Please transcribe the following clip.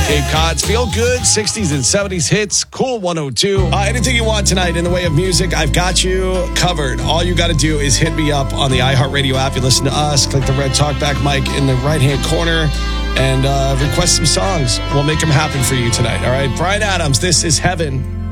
Cape Cod's Feel Good, 60s and 70s hits, Cool 102. Anything you want tonight in the way of music, I've got you covered. All you got to do is hit me up on the iHeartRadio app. You listen to us, click the red talkback mic in the right-hand corner, and request some songs. We'll make them happen for you tonight, all right? Bryan Adams, this is Heaven.